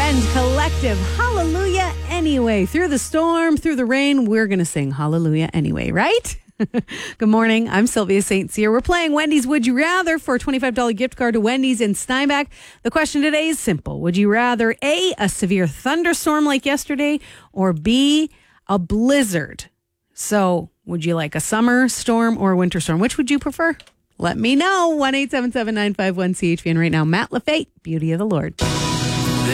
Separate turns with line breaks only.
Rend Collective, hallelujah anyway. Through the storm, through the rain, we're going to sing hallelujah anyway, right? Good morning. I'm Sylvia St. Cyr. We're playing Wendy's Would You Rather for a $25 gift card to Wendy's in Steinbach. The question today is simple. Would you rather A, severe thunderstorm like yesterday, or B, a blizzard? So would you like a summer storm or a winter storm? Which would you prefer? Let me know. 1-877-951-CHV. And right now, Matt Lafay, Beauty of the Lord.